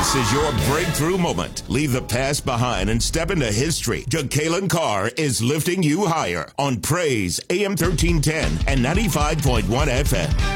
This is your breakthrough moment. Leave the past behind and step into history. Jacqueline Carr is lifting you higher on Praise AM 1310 and 95.1 FM.